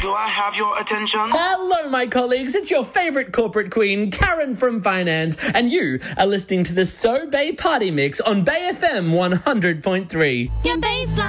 Do I have your attention? Hello, my colleagues. It's your favourite corporate queen, Karen from Finance, and you are listening to the So Bay Party Mix on Bay FM 100.3. Your baseline.